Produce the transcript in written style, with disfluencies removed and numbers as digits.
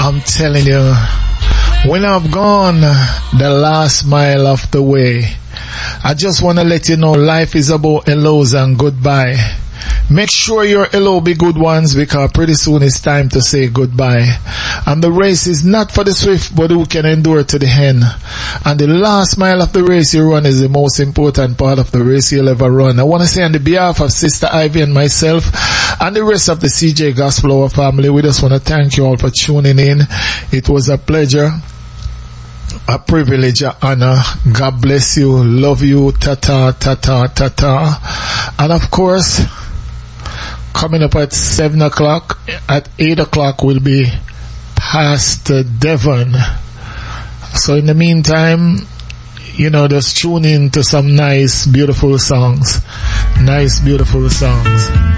I'm telling you, when I've gone the last mile of the way, I just want to let you know life is about hellos and goodbye. Make sure your hello be good ones, because pretty soon it's time to say goodbye. And the race is not for the swift, but who can endure to the end. And the last mile of the race you run is the most important part of the race you'll ever run. I want to say on the behalf of Sister Ivy and myself and the rest of the CJ Gospel Hour family, we just want to thank you all for tuning in. It was a pleasure, a privilege, an honor. God bless you. Love you. Ta-ta, ta-ta, ta-ta. And of course, coming up at 7 o'clock, at 8 o'clock will be Pastor Devon. So in the meantime, just tune in to some nice, beautiful songs. Nice, beautiful songs.